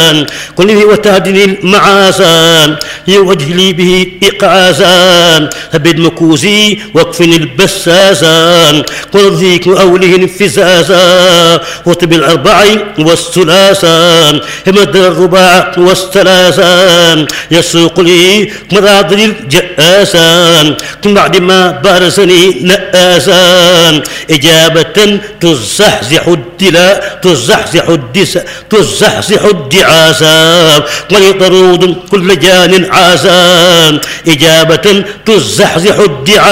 قل لي وتهدني المعاسان يوجه لي به إقعاسان هبد مكوزي واكفني البساسان قل ذيك أوله انفزازا وطب الأربع والثلاثان همد الرباع والثلاثان يسوق لي مراضي الجآسان بعد ما بارسني نآسان إجابة تزحزح الدلاء تزحزح الدعاسان ولطرود كل جان عاسان إجابة تزحزح الدعاسان